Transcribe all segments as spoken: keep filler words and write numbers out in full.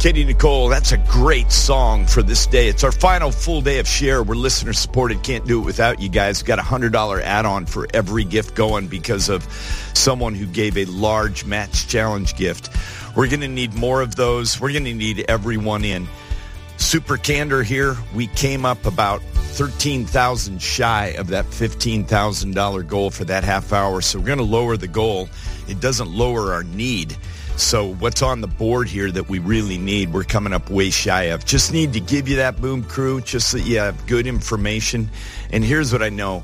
Katie Nicole, that's a great song for this day. It's our final full day of Share. We're listener supported. Can't do it without you guys. Got a one hundred dollars add-on for every gift going because of someone who gave a large Match Challenge gift. We're going to need more of those. We're going to need everyone in. Super candor here. We came up about thirteen thousand shy of that fifteen thousand dollars goal for that half hour. So we're going to lower the goal. It doesn't lower our need. So what's on the board here that we really need, we're coming up way shy of. Just need to give you that Boom Crew, just so you have good information. And here's what I know.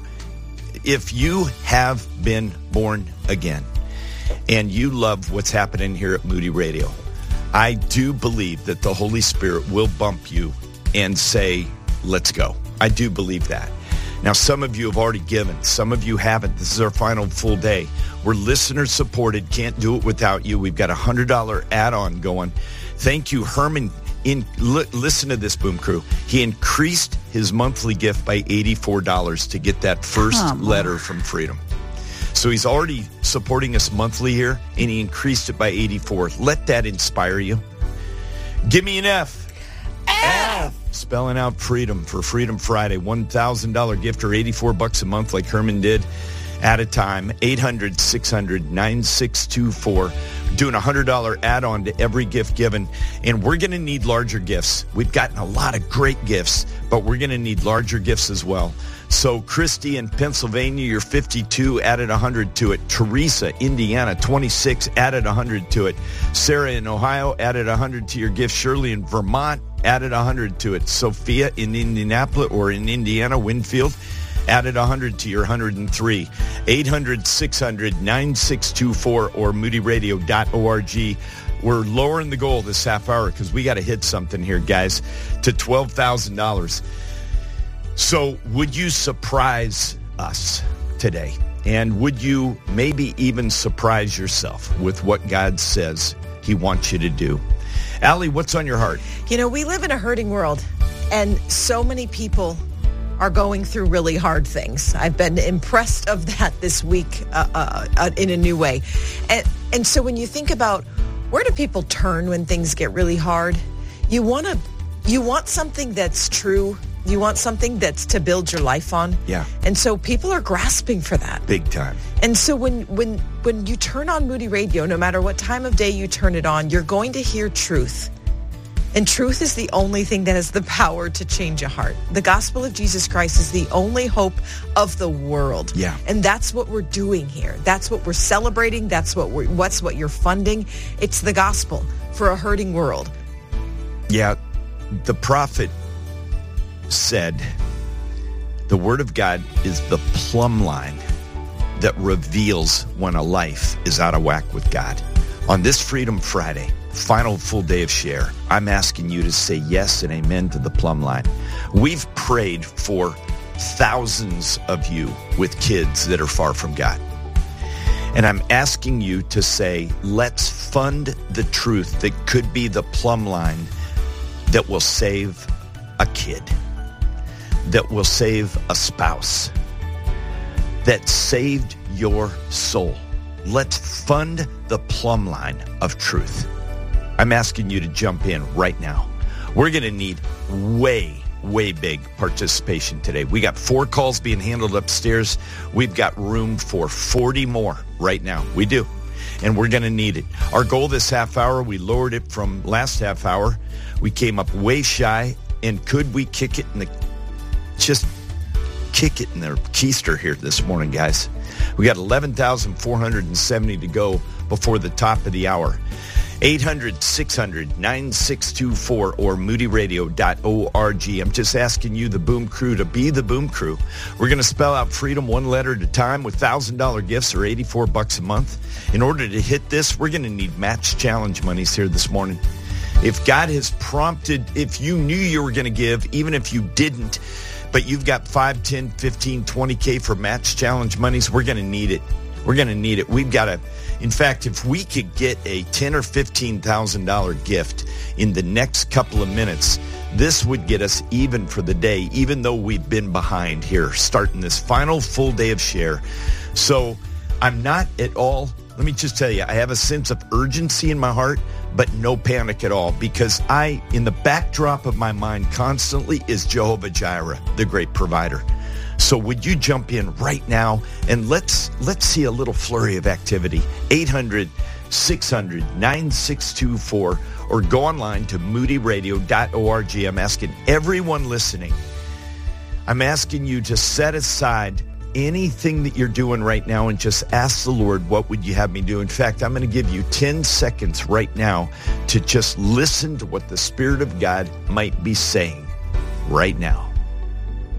If you have been born again and you love what's happening here at Moody Radio, I do believe that the Holy Spirit will bump you and say, let's go. I do believe that. Now, some of you have already given. Some of you haven't. This is our final full day. We're listener-supported. Can't do it without you. We've got a one hundred dollars add-on going. Thank you, Herman. In, li- listen to this, Boom Crew. He increased his monthly gift by eighty-four dollars to get that first Come letter on. from Freedom. So he's already supporting us monthly here, and he increased it by eighty-four dollars. Let that inspire you. Give me an F. F. Spelling out freedom for Freedom Friday. one thousand dollars gift or eighty-four bucks a month like Herman did at a time. eight hundred, six hundred, nine six two four. Doing a one hundred dollars add-on to every gift given. And we're going to need larger gifts. We've gotten a lot of great gifts, but we're going to need larger gifts as well. So Christy in Pennsylvania, you're fifty-two, added one hundred to it. Teresa, Indiana, twenty-six, added one hundred to it. Sarah in Ohio, added one hundred to your gift. Shirley in Vermont, added one hundred to it. Sophia in Indianapolis or in Indiana, Winfield, added one hundred to your one hundred three. eight hundred, six hundred, nine six two four or moody radio dot org. We're lowering the goal this half hour because we got to hit something here, guys, to twelve thousand dollars. So would you surprise us today? And would you maybe even surprise yourself with what God says he wants you to do? Allie, what's on your heart? You know, we live in a hurting world, and so many people are going through really hard things. I've been impressed of that this week uh, uh, uh, in a new way. And, and so when you think about where do people turn when things get really hard, you want to, you want something that's true. You want something that's to build your life on. Yeah. And so people are grasping for that. Big time. And so when when when you turn on Moody Radio, no matter what time of day you turn it on, you're going to hear truth. And truth is the only thing that has the power to change a heart. The gospel of Jesus Christ is the only hope of the world. Yeah. And that's what we're doing here. That's what we're celebrating. That's what we're, what's what you're funding. It's the gospel for a hurting world. Yeah. The prophet said, the word of God is the plumb line that reveals when a life is out of whack with God. On this Freedom Friday, final full day of Share, I'm asking you to say yes and amen to the plumb line. We've prayed for thousands of you with kids that are far from God. And I'm asking you to say, let's fund the truth that could be the plumb line that will save a kid, that will save a spouse, that saved your soul. Let's fund the plumb line of truth. I'm asking you to jump in right now. We're going to need way, way big participation today. We got four calls being handled upstairs. We've got room for forty more right now. We do. And we're going to need it. Our goal this half hour, we lowered it from last half hour. We came up way shy. And could we kick it in the, just kick it in the keister here this morning, guys? We got eleven thousand four hundred seventy to go before the top of the hour. eight hundred, six hundred, nine six two four or moody radio dot org. I'm just asking you, the Boom Crew, to be the Boom Crew. We're going to spell out freedom one letter at a time with one thousand dollars gifts or eighty-four bucks a month. In order to hit this, we're going to need Match Challenge monies here this morning. If God has prompted, if you knew you were going to give, even if you didn't, but you've got five, ten, fifteen, twenty K for Match Challenge monies, we're going to need it. We're going to need it. We've got to, in fact, if we could get a ten thousand dollars or fifteen thousand dollars gift in the next couple of minutes, this would get us even for the day, even though we've been behind here, starting this final full day of Share. So I'm not at all, let me just tell you, I have a sense of urgency in my heart, but no panic at all, because I, in the backdrop of my mind constantly is Jehovah Jireh, the great provider. So would you jump in right now and let's let's see a little flurry of activity. eight hundred, six hundred, nine six two four or go online to moody radio dot org. I'm asking everyone listening, I'm asking you to set aside anything that you're doing right now and just ask the Lord, what would you have me do? In fact, I'm going to give you ten seconds right now to just listen to what the Spirit of God might be saying right now.